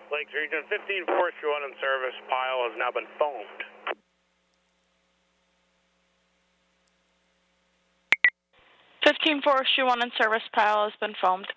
Lakes Region 15 Forestry 1 in service. Pile has now been foamed. 15 Forestry 1 in service. Pile has been foamed.